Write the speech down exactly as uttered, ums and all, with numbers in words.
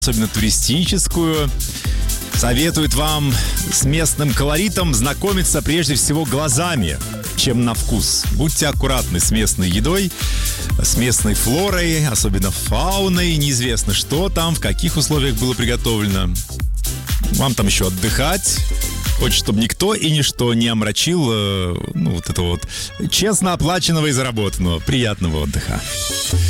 особенно туристическую. Советует вам с местным колоритом знакомиться прежде всего глазами, чем на вкус. Будьте аккуратны с местной едой, с местной флорой, особенно фауной. Неизвестно, что там, в каких условиях было приготовлено. Вам там еще отдыхать. Хочется, чтобы никто и ничто не омрачил ну, вот этого вот честно оплаченного и заработанного. Приятного отдыха.